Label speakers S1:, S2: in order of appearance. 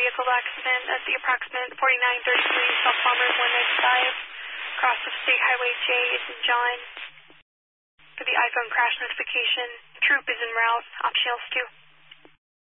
S1: vehicle accident at the approximate 4933 South Farmers 195, cross of State Highway J is in John. For the iPhone crash notification, troop is en route, optionals 2.